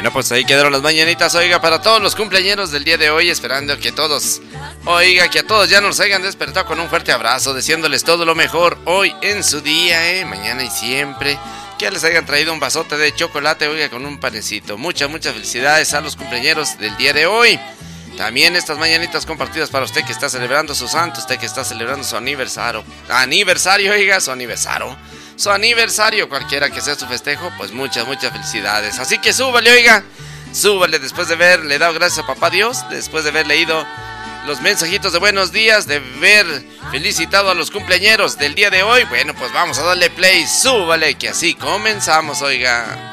Bueno, pues ahí quedaron las mañanitas, oiga, para todos los cumpleañeros del día de hoy, esperando que todos, oiga, que a todos ya nos hayan despertado con un fuerte abrazo, deseándoles todo lo mejor hoy en su día, mañana y siempre, que les hayan traído un vasote de chocolate, oiga, con un panecito. Muchas felicidades a los cumpleañeros del día de hoy. También estas mañanitas compartidas para usted que está celebrando su santo, usted que está celebrando su aniversario, oiga, su aniversario, cualquiera que sea su festejo, pues muchas felicidades. Así que súbale, oiga, súbale después de haberle dado gracias a papá Dios, después de haber leído los mensajitos de buenos días, de haber felicitado a los cumpleañeros del día de hoy. Bueno, pues vamos a darle play, súbale, que así comenzamos, oiga.